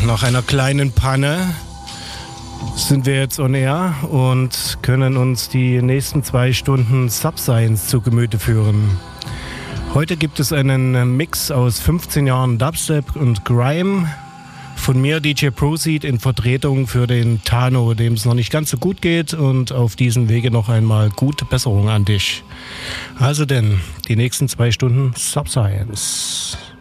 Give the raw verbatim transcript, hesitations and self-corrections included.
Nach einer kleinen Panne sind wir jetzt on air und können uns die nächsten zwei Stunden Subscience zu Gemüte führen. Heute gibt es einen Mix aus fünfzehn Jahren Dubstep und Grime. Von mir D J Proceed in Vertretung für den Tano, dem es noch nicht ganz so gut geht, und auf diesem Wege noch einmal gute Besserung an dich. Also denn, die nächsten zwei Stunden Subscience.